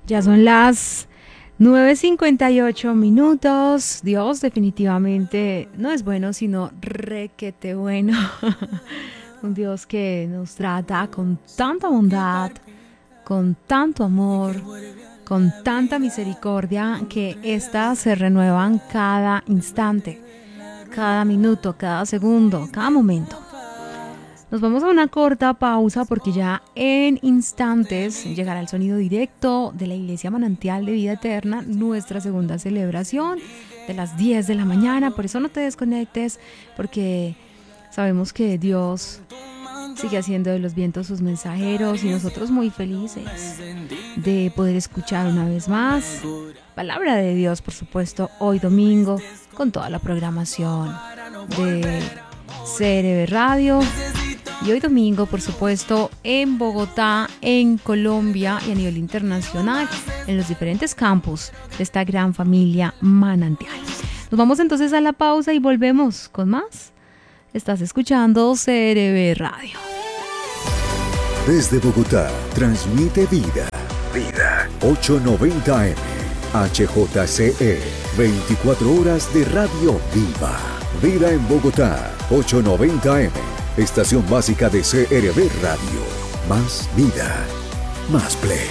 Ya son las 9:58. Dios definitivamente no es bueno, sino requete bueno. Un Dios que nos trata con tanta bondad, con tanto amor, con tanta misericordia, que éstas se renuevan cada instante, cada minuto, cada segundo, cada momento. Nos vamos a una corta pausa porque ya en instantes llegará el sonido directo de la Iglesia Manantial de Vida Eterna, nuestra segunda celebración de las 10 de la mañana. Por eso no te desconectes, porque sabemos que Dios sigue haciendo de los vientos sus mensajeros y nosotros muy felices de poder escuchar una vez más palabra de Dios, por supuesto, hoy domingo, con toda la programación de CRB Radio. Y hoy domingo, por supuesto, en Bogotá, en Colombia y a nivel internacional, en los diferentes campus de esta gran familia Manantial. Nos vamos entonces a la pausa y volvemos con más. Estás escuchando CRB Radio. Desde Bogotá, transmite Vida. Vida. 890 M. HJCE. 24 horas de radio viva. Vida en Bogotá. 890 M. Estación básica de CRB Radio. Más vida. Más play.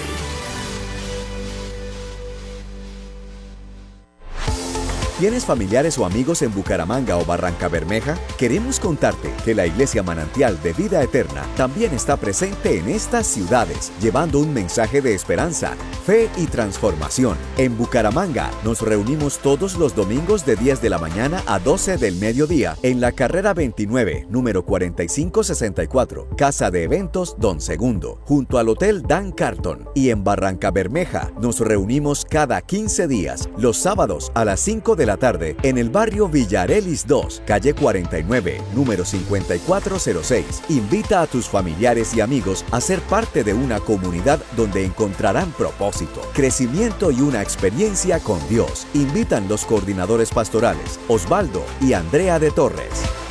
¿Tienes familiares o amigos en Bucaramanga o Barrancabermeja? Queremos contarte que la Iglesia Manantial de Vida Eterna también está presente en estas ciudades, llevando un mensaje de esperanza, fe y transformación. En Bucaramanga nos reunimos todos los domingos de 10 de la mañana a 12 del mediodía en la carrera 29, número 4564, Casa de Eventos Don Segundo, junto al Hotel Dan Carton. Y en Barrancabermeja nos reunimos cada 15 días, los sábados a las 5 de la tarde en el barrio Villarelis 2, calle 49, número 5406. Invita a tus familiares y amigos a ser parte de una comunidad donde encontrarán propósito, crecimiento y una experiencia con Dios. Invitan los coordinadores pastorales Osvaldo y Andrea de Torres.